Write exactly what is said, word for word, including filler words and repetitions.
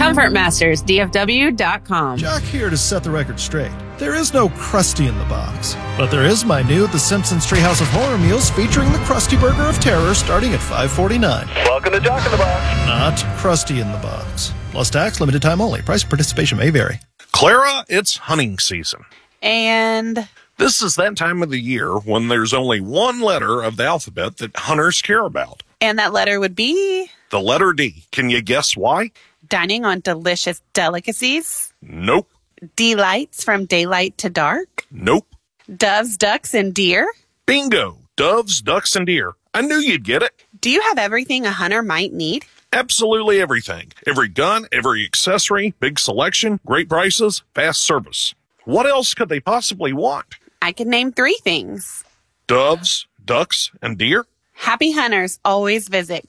comfort masters d f w dot com. Jock here to set the record straight. There is no Krusty in the box, but there is my new The Simpsons Treehouse of Horror meals featuring the Krusty Burger of Terror starting at five forty-nine. Welcome to Jock in the Box. Not Krusty in the box. Plus tax, limited time only. Price and participation may vary. Clara, it's hunting season. And This is that time of the year when there's only one letter of the alphabet that hunters care about. and that letter would be The letter D. Can you guess why? dining on delicious delicacies, Nope. delights from daylight to dark, Nope. doves, ducks, and deer. Bingo. Doves, ducks, and deer. I knew you'd get it. Do you have everything a hunter might need? Absolutely everything. Every gun, every accessory, big selection, great prices, fast service. What else could they possibly want? I could name three things. Doves, ducks, and deer? Happy hunters always visit